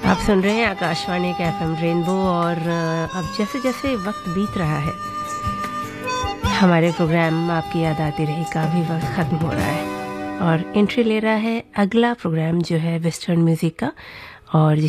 आप सुन रहे हैं आकाशवाणी के एफएम रेनबो और अब जैसे जैसे वक्त बीत रहा है हमारे प्रोग्राम आपकी याद आती रही का भी वक्त ख़त्म हो रहा है और एंट्री ले रहा है अगला प्रोग्राम जो है वेस्टर्न म्यूज़िक का और